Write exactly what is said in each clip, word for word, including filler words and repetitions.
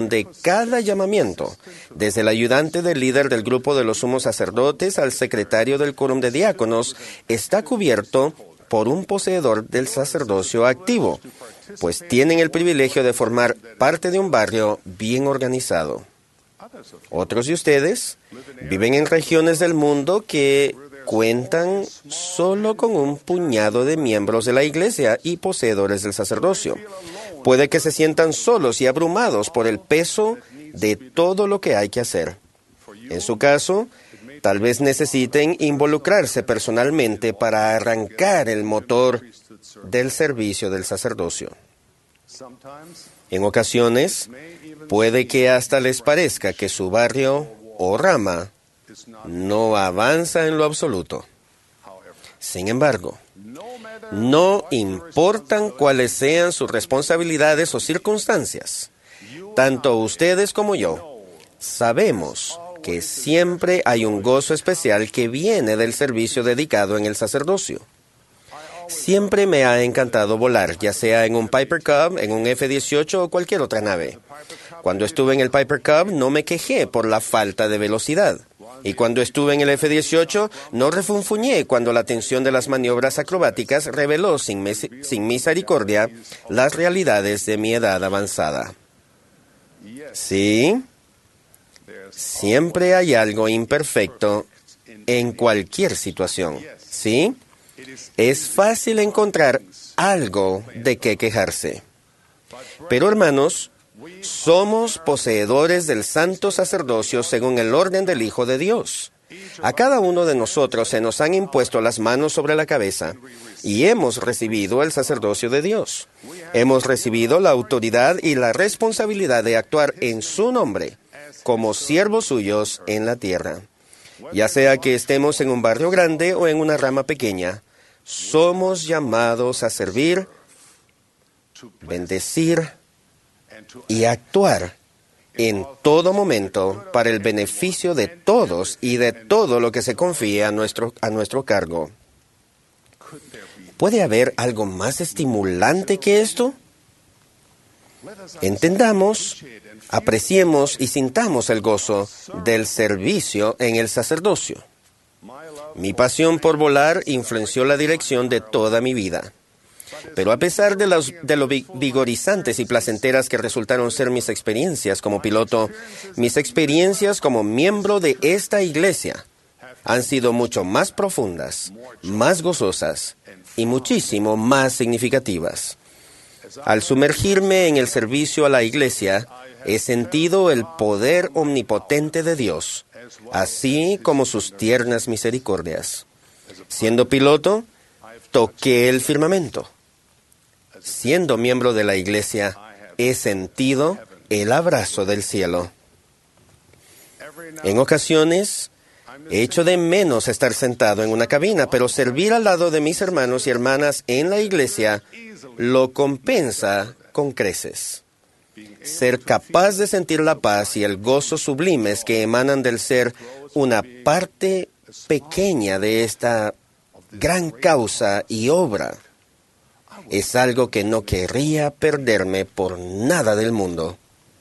de cada llamamiento, desde el ayudante del líder del grupo de los sumos sacerdotes al secretario del quórum de diáconos, está cubierto por un poseedor del sacerdocio activo, pues tienen el privilegio de formar parte de un barrio bien organizado. Otros de ustedes viven en regiones del mundo que cuentan solo con un puñado de miembros de la iglesia y poseedores del sacerdocio. Puede que se sientan solos y abrumados por el peso de todo lo que hay que hacer. En su caso, tal vez necesiten involucrarse personalmente para arrancar el motor del servicio del sacerdocio. En ocasiones, puede que hasta les parezca que su barrio o rama no avanza en lo absoluto. Sin embargo, no importan cuáles sean sus responsabilidades o circunstancias, tanto ustedes como yo sabemos que siempre hay un gozo especial que viene del servicio dedicado en el sacerdocio. Siempre me ha encantado volar, ya sea en un Piper Cub, en un F dieciocho o cualquier otra nave. Cuando estuve en el Piper Cub no me quejé por la falta de velocidad. Y cuando estuve en el F dieciocho no refunfuñé cuando la tensión de las maniobras acrobáticas reveló sin, mes- sin misericordia las realidades de mi edad avanzada. Sí, siempre hay algo imperfecto en cualquier situación. Sí, es fácil encontrar algo de qué quejarse. Pero, hermanos, somos poseedores del santo sacerdocio según el orden del Hijo de Dios. A cada uno de nosotros se nos han impuesto las manos sobre la cabeza y hemos recibido el sacerdocio de Dios. Hemos recibido la autoridad y la responsabilidad de actuar en su nombre como siervos suyos en la tierra. Ya sea que estemos en un barrio grande o en una rama pequeña, somos llamados a servir, bendecir y actuar en todo momento para el beneficio de todos y de todo lo que se confíe a nuestro, a nuestro cargo. ¿Puede haber algo más estimulante que esto? Entendamos, apreciemos y sintamos el gozo del servicio en el sacerdocio. Mi pasión por volar influenció la dirección de toda mi vida. Pero a pesar de, los, de lo vigorizantes y placenteras que resultaron ser mis experiencias como piloto, mis experiencias como miembro de esta iglesia han sido mucho más profundas, más gozosas y muchísimo más significativas. Al sumergirme en el servicio a la iglesia, he sentido el poder omnipotente de Dios, así como sus tiernas misericordias. Siendo piloto, toqué el firmamento. Siendo miembro de la iglesia, he sentido el abrazo del cielo. En ocasiones, he hecho de menos estar sentado en una cabina, pero servir al lado de mis hermanos y hermanas en la iglesia lo compensa con creces. Ser capaz de sentir la paz y el gozo sublimes que emanan del ser una parte pequeña de esta gran causa y obra es algo que no querría perderme por nada del mundo.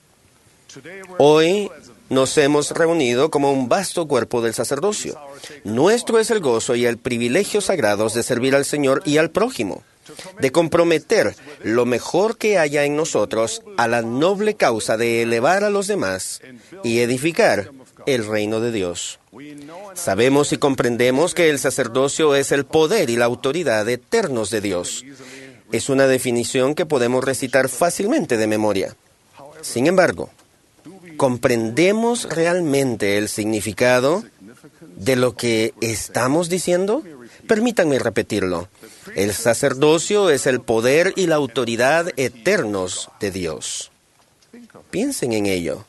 Hoy nos hemos reunido como un vasto cuerpo del sacerdocio. Nuestro es el gozo y el privilegio sagrados de servir al Señor y al prójimo, de comprometer lo mejor que haya en nosotros a la noble causa de elevar a los demás y edificar el reino de Dios. Sabemos y comprendemos que el sacerdocio es el poder y la autoridad eternos de Dios. Es una definición que podemos recitar fácilmente de memoria. Sin embargo, ¿comprendemos realmente el significado de lo que estamos diciendo? Permítanme repetirlo. El sacerdocio es el poder y la autoridad eternos de Dios. Piensen en ello.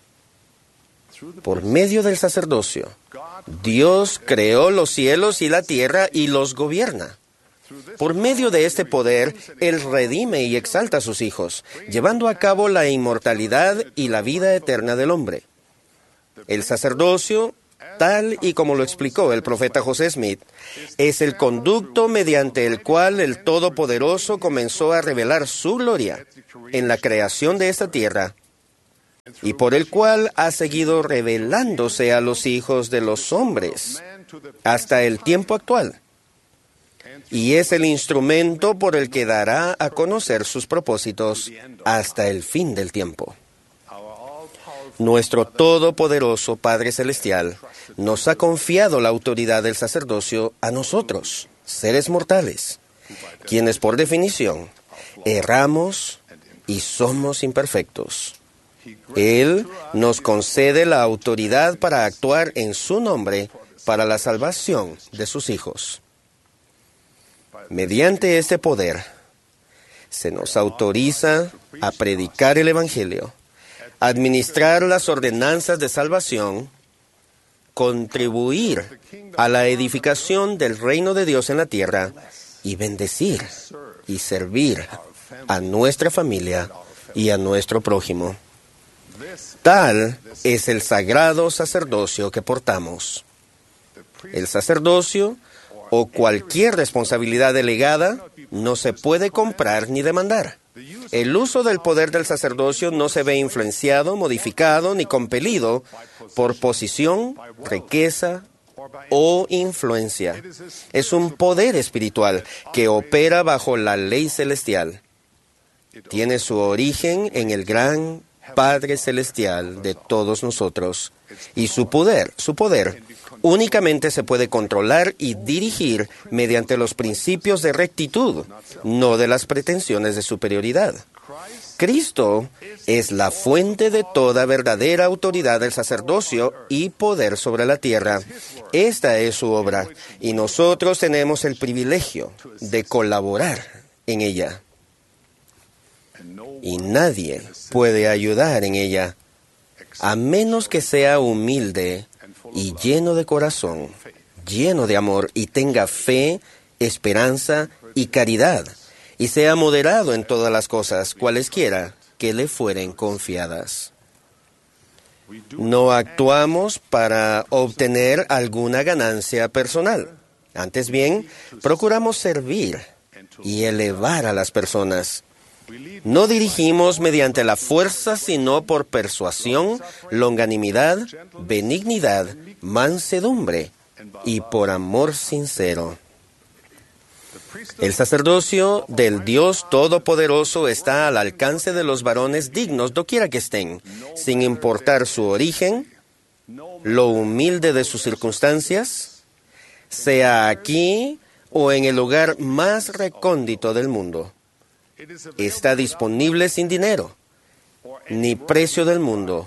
Por medio del sacerdocio, Dios creó los cielos y la tierra y los gobierna. Por medio de este poder, Él redime y exalta a sus hijos, llevando a cabo la inmortalidad y la vida eterna del hombre. El sacerdocio, tal y como lo explicó el profeta José Smith, es el conducto mediante el cual el Todopoderoso comenzó a revelar su gloria en la creación de esta tierra y por el cual ha seguido revelándose a los hijos de los hombres hasta el tiempo actual. Y es el instrumento por el que dará a conocer sus propósitos hasta el fin del tiempo. Nuestro todopoderoso Padre Celestial nos ha confiado la autoridad del sacerdocio a nosotros, seres mortales, quienes por definición erramos y somos imperfectos. Él nos concede la autoridad para actuar en su nombre para la salvación de sus hijos. Mediante este poder, se nos autoriza a predicar el Evangelio, administrar las ordenanzas de salvación, contribuir a la edificación del reino de Dios en la tierra y bendecir y servir a nuestra familia y a nuestro prójimo. Tal es el sagrado sacerdocio que portamos. El sacerdocio o cualquier responsabilidad delegada no se puede comprar ni demandar. El uso del poder del sacerdocio no se ve influenciado, modificado ni compelido por posición, riqueza o influencia. Es un poder espiritual que opera bajo la ley celestial. Tiene su origen en el gran Padre Celestial de todos nosotros. Y su poder, su poder, únicamente se puede controlar y dirigir mediante los principios de rectitud, no de las pretensiones de superioridad. Cristo es la fuente de toda verdadera autoridad del sacerdocio y poder sobre la tierra. Esta es su obra, y nosotros tenemos el privilegio de colaborar en ella. Y nadie puede ayudar en ella, a menos que sea humilde y lleno de corazón, lleno de amor, y tenga fe, esperanza y caridad, y sea moderado en todas las cosas, cualesquiera que le fueren confiadas. No actuamos para obtener alguna ganancia personal. Antes bien, procuramos servir y elevar a las personas. No dirigimos mediante la fuerza, sino por persuasión, longanimidad, benignidad, mansedumbre y por amor sincero. El sacerdocio del Dios Todopoderoso está al alcance de los varones dignos doquiera que estén, sin importar su origen, lo humilde de sus circunstancias, sea aquí o en el lugar más recóndito del mundo. Está disponible sin dinero, ni precio del mundo.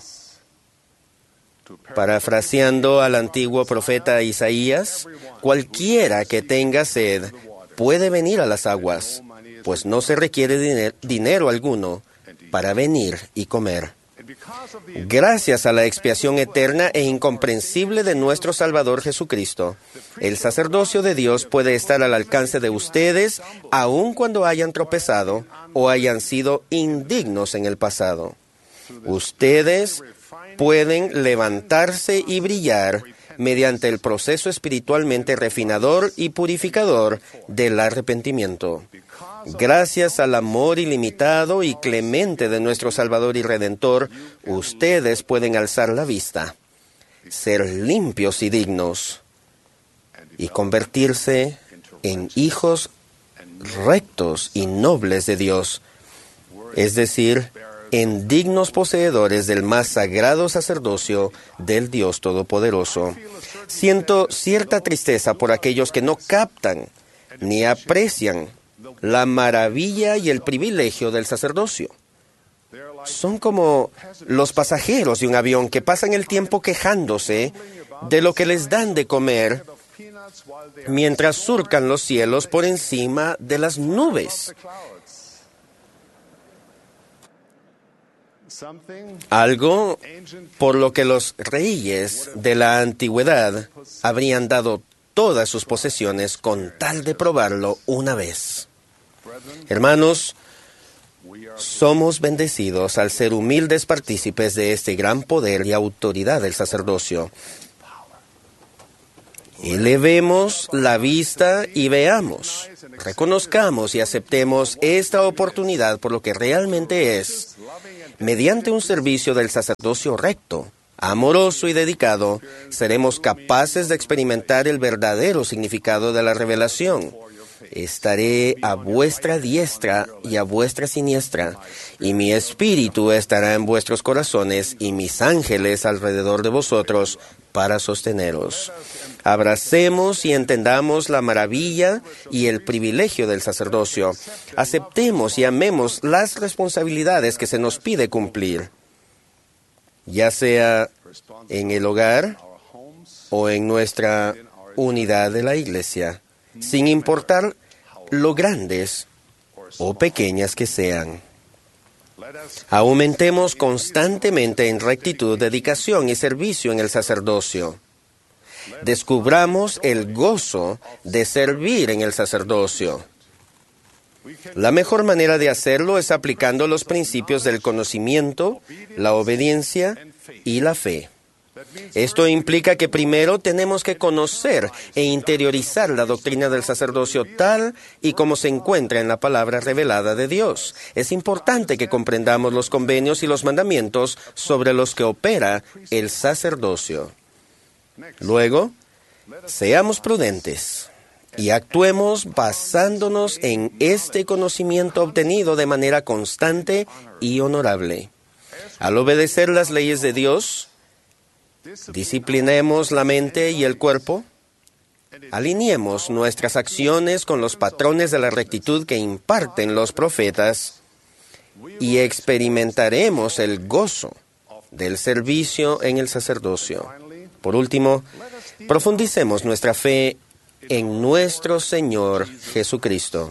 Parafraseando al antiguo profeta Isaías, cualquiera que tenga sed puede venir a las aguas, pues no se requiere diner- dinero alguno para venir y comer. Gracias a la expiación eterna e incomprensible de nuestro Salvador Jesucristo, el sacerdocio de Dios puede estar al alcance de ustedes aun cuando hayan tropezado o hayan sido indignos en el pasado. Ustedes pueden levantarse y brillar mediante el proceso espiritualmente refinador y purificador del arrepentimiento. Gracias al amor ilimitado y clemente de nuestro Salvador y Redentor, ustedes pueden alzar la vista, ser limpios y dignos, y convertirse en hijos rectos y nobles de Dios, es decir, en dignos poseedores del más sagrado sacerdocio del Dios Todopoderoso. Siento cierta tristeza por aquellos que no captan ni aprecian la maravilla y el privilegio del sacerdocio. Son como los pasajeros de un avión que pasan el tiempo quejándose de lo que les dan de comer mientras surcan los cielos por encima de las nubes. Algo por lo que los reyes de la antigüedad habrían dado todas sus posesiones con tal de probarlo una vez. Hermanos, somos bendecidos al ser humildes partícipes de este gran poder y autoridad del sacerdocio. Elevemos la vista y veamos, reconozcamos y aceptemos esta oportunidad por lo que realmente es. Mediante un servicio del sacerdocio recto, amoroso y dedicado, seremos capaces de experimentar el verdadero significado de la revelación. Estaré a vuestra diestra y a vuestra siniestra, y mi espíritu estará en vuestros corazones y mis ángeles alrededor de vosotros para sosteneros. Abracemos y entendamos la maravilla y el privilegio del sacerdocio. Aceptemos y amemos las responsabilidades que se nos pide cumplir, ya sea en el hogar o en nuestra unidad de la iglesia, sin importar lo grandes o pequeñas que sean. Aumentemos constantemente en rectitud, dedicación y servicio en el sacerdocio. Descubramos el gozo de servir en el sacerdocio. La mejor manera de hacerlo es aplicando los principios del conocimiento, la obediencia y la fe. Esto implica que primero tenemos que conocer e interiorizar la doctrina del sacerdocio tal y como se encuentra en la palabra revelada de Dios. Es importante que comprendamos los convenios y los mandamientos sobre los que opera el sacerdocio. Luego, seamos prudentes y actuemos basándonos en este conocimiento obtenido de manera constante y honorable. Al obedecer las leyes de Dios, disciplinemos la mente y el cuerpo, alineemos nuestras acciones con los patrones de la rectitud que imparten los profetas y experimentaremos el gozo del servicio en el sacerdocio. Por último, profundicemos nuestra fe en nuestro Señor Jesucristo.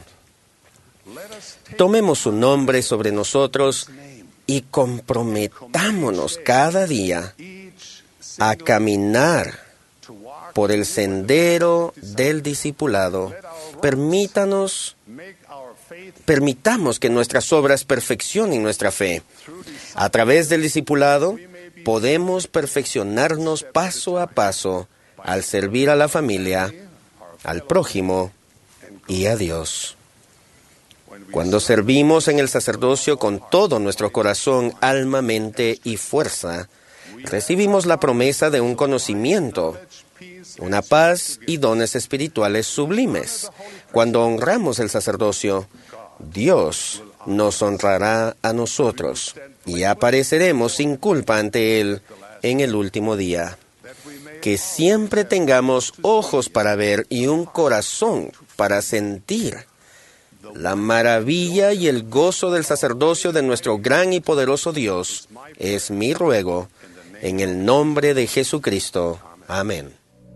Tomemos su nombre sobre nosotros y comprometámonos cada día a caminar por el sendero del discipulado. Permítanos, permitamos que nuestras obras perfeccionen nuestra fe. A través del discipulado podemos perfeccionarnos paso a paso al servir a la familia, al prójimo y a Dios. Cuando servimos en el sacerdocio con todo nuestro corazón, alma, mente y fuerza, recibimos la promesa de un conocimiento, una paz y dones espirituales sublimes. Cuando honramos el sacerdocio, Dios nos honrará a nosotros y apareceremos sin culpa ante Él en el último día. Que siempre tengamos ojos para ver y un corazón para sentir la maravilla y el gozo del sacerdocio de nuestro gran y poderoso Dios. Es mi ruego, en el nombre de Jesucristo. Amén.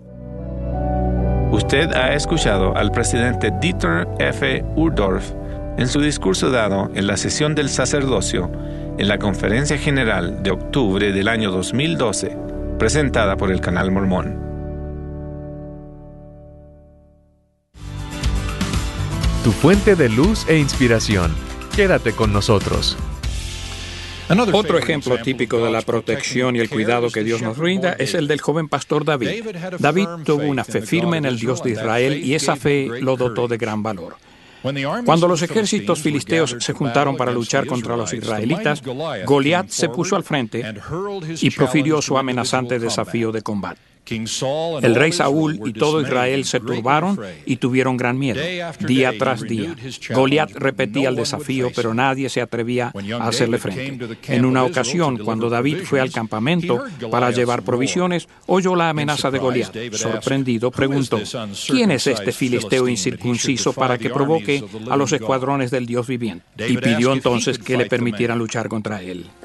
Usted ha escuchado al presidente Dieter F. Uchtdorf en su discurso dado en la sesión del sacerdocio en la Conferencia General de octubre del año dos mil doce, presentada por el Canal Mormón. Tu fuente de luz e inspiración. Quédate con nosotros. Otro ejemplo típico de la protección y el cuidado que Dios nos brinda es el del joven pastor David. David tuvo una fe firme en el Dios de Israel y esa fe lo dotó de gran valor. Cuando los ejércitos filisteos se juntaron para luchar contra los israelitas, Goliat se puso al frente y profirió su amenazante desafío de combate. El rey Saúl y todo Israel se turbaron y tuvieron gran miedo. Día tras día, Goliat repetía el desafío, pero nadie se atrevía a hacerle frente. En una ocasión, cuando David fue al campamento para llevar provisiones, oyó la amenaza de Goliat. Sorprendido, preguntó: ¿quién es este filisteo incircunciso para que provoque a los escuadrones del Dios viviente? Y pidió entonces que le permitieran luchar contra él.